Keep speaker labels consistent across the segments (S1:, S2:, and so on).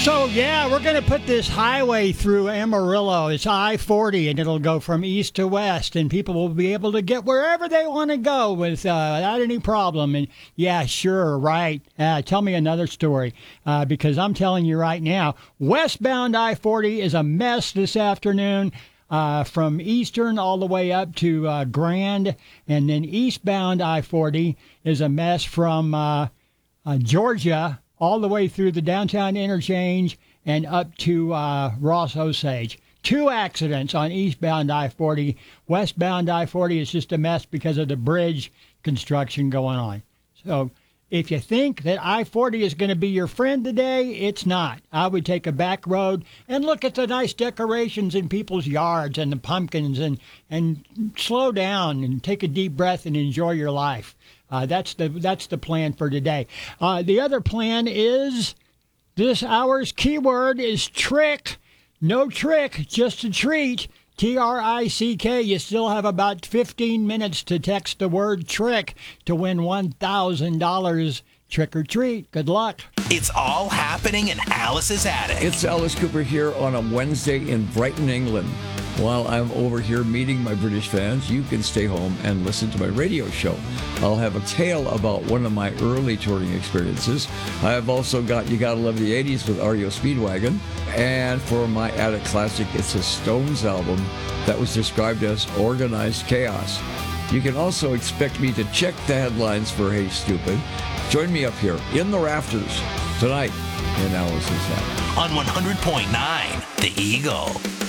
S1: So, yeah, we're going to put this highway through Amarillo. It's I-40, and it'll go from east to west, and people will be able to get wherever they want to go without any problem. And, yeah, sure, right. Tell me another story, because I'm telling you right now, westbound I-40 is a mess this afternoon. From Eastern all the way up to Grand, and then eastbound I-40 is a mess from Georgia all the way through the downtown interchange and up to Ross Osage. 2 accidents on eastbound I-40. Westbound I-40 is just a mess because of the bridge construction going on. So if you think that I-40 is going to be your friend today, it's not. I would take a back road and look at the nice decorations in people's yards and the pumpkins and slow down and take a deep breath and enjoy your life. That's the plan for today. The other plan is this hour's keyword is trick. No trick, just a treat. T-R-I-C-K. You still have about 15 minutes to text the word trick to win $1,000 trick or treat. Good luck.
S2: It's all happening in Alice's attic.
S3: It's Alice Cooper here on a Wednesday in Brighton, England. While I'm over here meeting my British fans, you can stay home and listen to my radio show. I'll have a tale about one of my early touring experiences. I have also got You Gotta Love the 80s with REO Speedwagon. And for my attic classic, it's a Stones album that was described as organized chaos. You can also expect me to check the headlines for Hey Stupid. Join me up here in the rafters tonight in Alice's attic.
S2: On 100.9, The Eagle.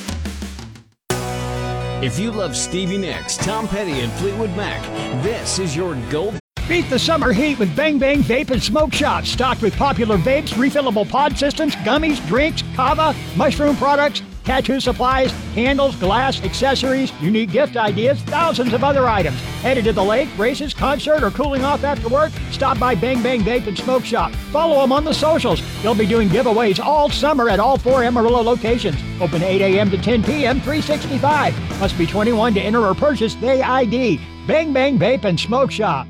S4: If you love Stevie Nicks, Tom Petty, and Fleetwood Mac, this is your gold.
S1: Beat the summer heat with Bang Bang Vape and Smoke Shop. Stocked with popular vapes, refillable pod systems, gummies, drinks, kava, mushroom products, tattoo supplies, candles, glass, accessories, unique gift ideas, thousands of other items. Headed to the lake, races, concert, or cooling off after work? Stop by Bang Bang Vape and Smoke Shop. Follow them on the socials. They'll be doing giveaways all summer at all 4 Amarillo locations. Open 8 a.m. to 10 p.m., 365. Must be 21 to enter or purchase the ID. Bang Bang Vape and Smoke Shop.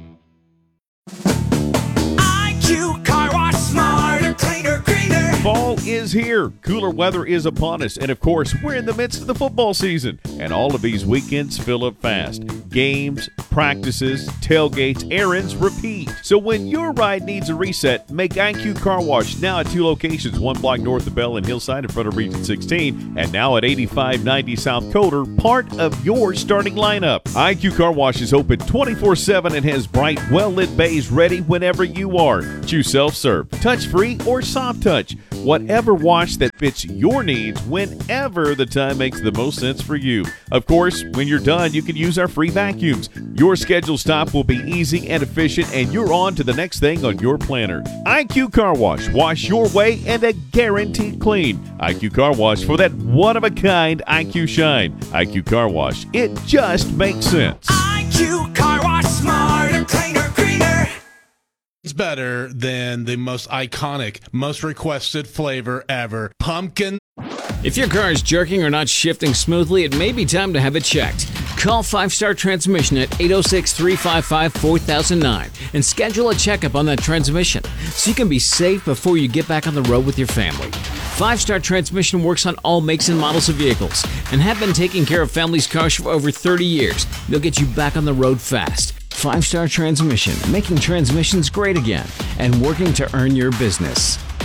S2: IQ Car Wash, smarter, cleaner, greener.
S5: Fall is here, cooler weather is upon us, and of course, we're in the midst of the football season, and all of these weekends fill up fast. Games, practices, tailgates, errands, repeat. So when your ride needs a reset, make IQ Car Wash now at 2 locations, 1 block north of Bell and Hillside in front of Region 16, and now at 8590 South Coder, part of your starting lineup. IQ Car Wash is open 24/7 and has bright, well-lit bays ready whenever you are. Choose self-serve, touch-free, or soft touch. Whatever wash that fits your needs whenever the time makes the most sense for you. Of course, when you're done, you can use our free vacuums. Your scheduled stop will be easy and efficient, and you're on to the next thing on your planner. IQ Car Wash. Wash your way and a guaranteed clean. IQ Car Wash for that one-of-a-kind IQ shine. IQ Car Wash. It just makes sense.
S2: IQ Car Wash, smarter, cleaner, greener.
S6: It's better than the most iconic, most requested flavor ever, pumpkin.
S4: If your car is jerking or not shifting smoothly, it may be time to have it checked. Call 5 Star Transmission at 806-355-4009 and schedule a checkup on that transmission so you can be safe before you get back on the road with your family. 5 Star Transmission works on all makes and models of vehicles and have been taking care of families' cars for over 30 years. They'll get you back on the road fast. 5 Star Transmission, making transmissions great again and working to earn your business.